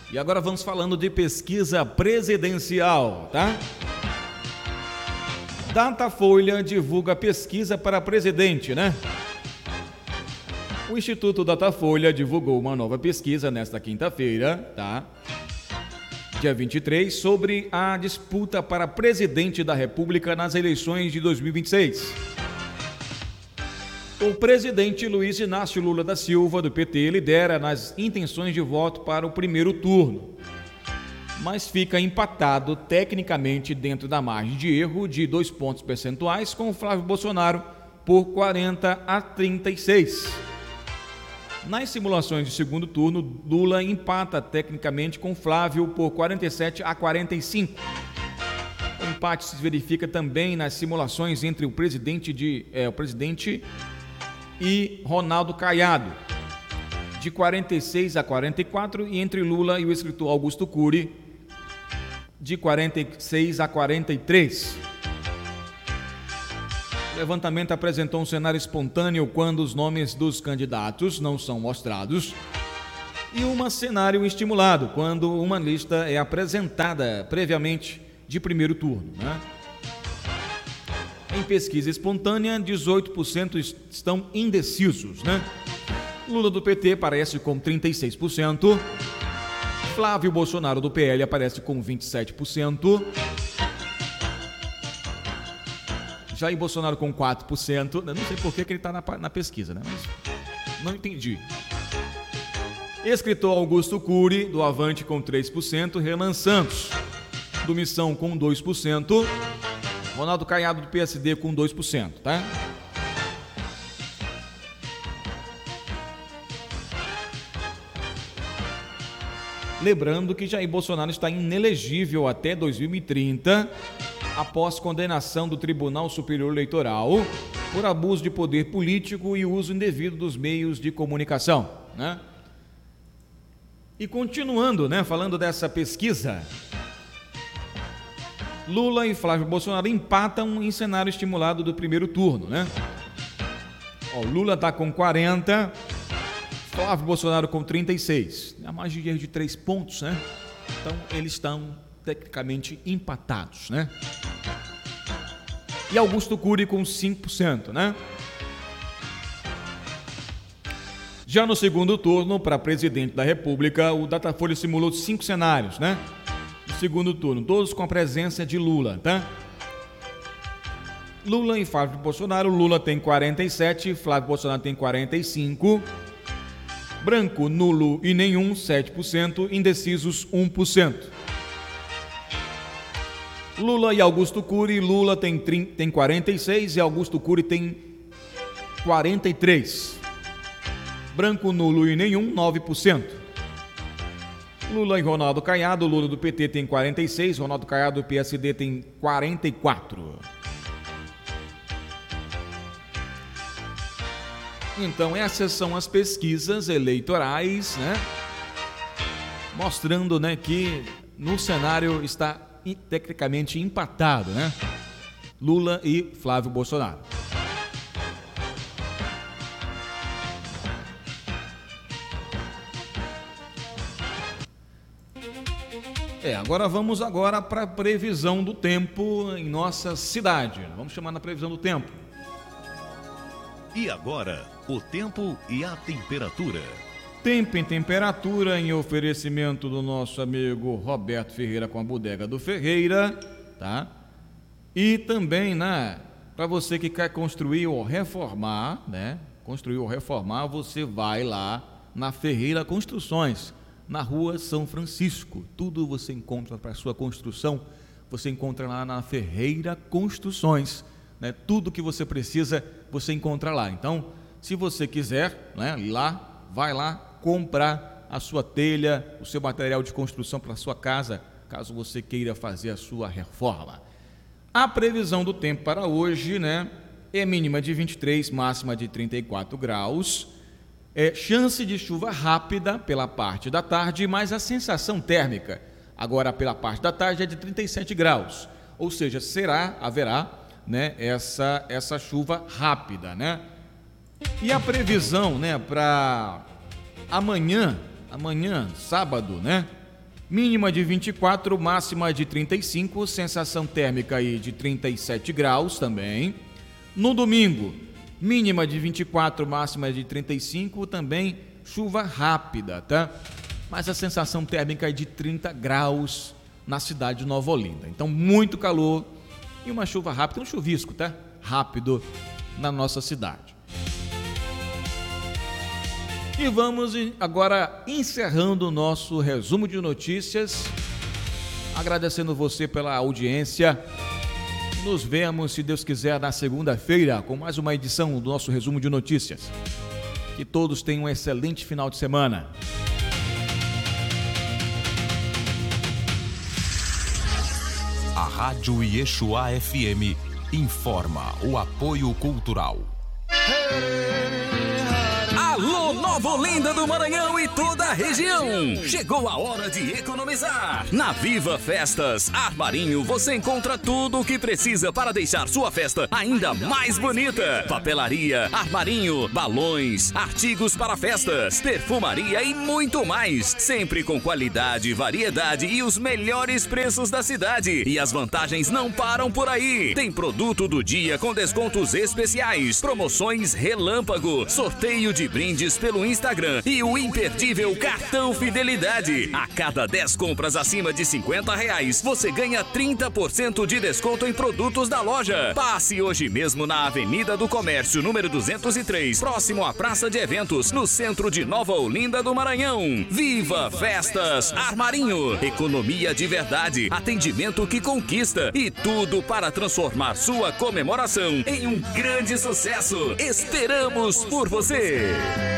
E agora vamos falando de pesquisa presidencial, tá? Datafolha divulga pesquisa para presidente, né? O Instituto Datafolha divulgou uma nova pesquisa nesta quinta-feira, tá? Dia 23, sobre a disputa para presidente da República nas eleições de 2026. O presidente Luiz Inácio Lula da Silva, do PT, lidera nas intenções de voto para o primeiro turno, mas fica empatado tecnicamente dentro da margem de erro de 2 pontos percentuais com Flávio Bolsonaro por 40-36. Nas simulações de segundo turno, Lula empata tecnicamente com Flávio por 47-45. O empate se verifica também nas simulações entre o presidente e Ronaldo Caiado, de 46-44, e entre Lula e o escritor Augusto Cury, de 46-43. O levantamento apresentou um cenário espontâneo quando os nomes dos candidatos não são mostrados e um cenário estimulado quando uma lista é apresentada previamente de primeiro turno, né? Em pesquisa espontânea, 18% estão indecisos, né? Lula do PT aparece com 36%, Flávio Bolsonaro do PL aparece com 27%, Jair Bolsonaro com 4%, eu não sei por que ele está na pesquisa, né? Mas não entendi. Escritor Augusto Cury, do Avante, com 3%, Renan Santos, do Missão, com 2%, Ronaldo Caiado, do PSD, com 2%, tá? Lembrando que Jair Bolsonaro está inelegível até 2030, após condenação do Tribunal Superior Eleitoral por abuso de poder político e uso indevido dos meios de comunicação, né? E continuando, né, falando dessa pesquisa, Lula e Flávio Bolsonaro empatam em cenário estimulado do primeiro turno, né? Lula está com 40%, Flávio Bolsonaro com 36%, a margem de erro de 3 pontos, né? Então eles estão tecnicamente empatados, né? E Augusto Cury com 5%, né? Já no segundo turno, para presidente da República, o Datafolha simulou 5 cenários, né? No segundo turno, todos com a presença de Lula, tá? Lula e Flávio Bolsonaro, Lula tem 47%, Flávio Bolsonaro tem 45%, branco, nulo e nenhum, 7%, indecisos, 1%. Lula e Augusto Cury, Lula tem 46% e Augusto Cury tem 43%. Branco, nulo e nenhum, 9%. Lula e Ronaldo Caiado, Lula do PT tem 46%, Ronaldo Caiado do PSD tem 44%. Então essas são as pesquisas eleitorais, né? Mostrando, né, que no cenário está tecnicamente empatado, né? Lula e Flávio Bolsonaro. Agora vamos para a previsão do tempo em nossa cidade. Vamos chamar na previsão do tempo. E agora, o tempo e a temperatura. Tempo e temperatura em oferecimento do nosso amigo Roberto Ferreira com a Bodega do Ferreira, tá? E também, né, para você que quer construir ou reformar, né? Construir ou reformar, você vai lá na Ferreira Construções, na Rua São Francisco. Tudo você encontra para sua construção, você encontra lá na Ferreira Construções, né? Tudo que você precisa, você encontra lá. Então, se você quiser, né, vai lá comprar a sua telha, o seu material de construção para a sua casa, caso você queira fazer a sua reforma. A previsão do tempo para hoje, né, é mínima de 23, máxima de 34 graus. Chance de chuva rápida pela parte da tarde, mas a sensação térmica agora pela parte da tarde é de 37 graus. Ou seja, haverá, né, essa chuva rápida, né? E a previsão, né, para amanhã, sábado, né? Mínima de 24, máxima de 35, sensação térmica aí de 37 graus também. No domingo, mínima de 24, máxima de 35, também chuva rápida, tá? Mas a sensação térmica é de 30 graus na cidade de Nova Olinda. Então, muito calor e uma chuva rápida, um chuvisco, tá? Rápido na nossa cidade. E vamos agora encerrando o nosso resumo de notícias, agradecendo você pela audiência. Nos vemos, se Deus quiser, na segunda-feira com mais uma edição do nosso resumo de notícias. Que todos tenham um excelente final de semana. A Rádio Yeshua FM informa o apoio cultural. Alô, Nova Olinda do Maranhão e toda a região! Chegou a hora de economizar! Na Viva Festas Armarinho você encontra tudo o que precisa para deixar sua festa ainda mais bonita. Papelaria, armarinho, balões, artigos para festas, perfumaria e muito mais. Sempre com qualidade, variedade e os melhores preços da cidade. E as vantagens não param por aí. Tem produto do dia com descontos especiais, promoções relâmpago, sorteio de brindes pelo Instagram e o imperdível cartão Fidelidade. A cada 10 compras acima de R$50, você ganha 30% de desconto em produtos da loja. Passe hoje mesmo na Avenida do Comércio, número 203, próximo à Praça de Eventos, no centro de Nova Olinda do Maranhão. Viva Festas Armarinho! Economia de verdade, atendimento que conquista e tudo para transformar sua comemoração em um grande sucesso. Esperamos por você!